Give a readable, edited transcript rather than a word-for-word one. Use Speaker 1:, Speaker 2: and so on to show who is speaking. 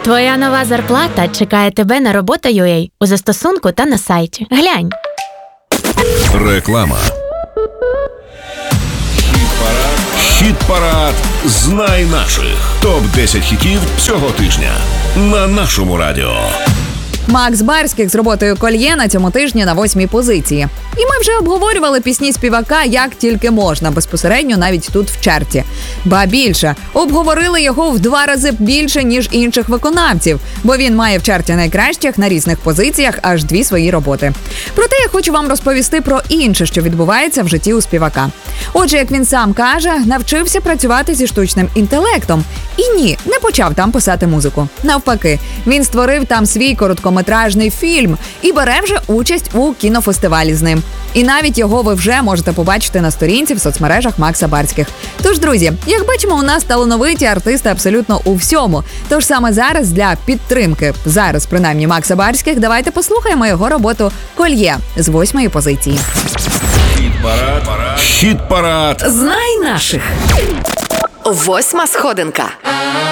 Speaker 1: Твоя нова зарплата чекає тебе на робота.ua у застосунку та на сайті. Глянь.
Speaker 2: Реклама. Хіт-парад «Знай наших». Топ-10 хітів цього тижня на нашому радіо.
Speaker 3: Макс Барських з роботою «Кольє» на цьому тижні на 8-й позиції. І ми вже обговорювали пісні співака як тільки можна, безпосередньо навіть тут в чарті. Ба більше, обговорили його в 2 рази більше, ніж інших виконавців, бо він має в чарті найкращих на різних позиціях аж 2 свої роботи. Проте я хочу вам розповісти про інше, що відбувається в житті у співака. Отже, як він сам каже, навчився працювати зі штучним інтелектом. І ні, не почав там писати музику. Навпаки, він створив там свій короткометражний фільм і бере вже участь у кінофестивалі з ним. І навіть його ви вже можете побачити на сторінці в соцмережах Макса Барських. Тож, друзі, як бачимо, у нас талановиті артисти абсолютно у всьому. Тож саме зараз для підтримки, принаймні, Макса Барських, давайте послухаємо його роботу «Кольє» з 8-ї позиції.
Speaker 2: Хіт-парад.
Speaker 4: Знай наших. 8-ма сходинка.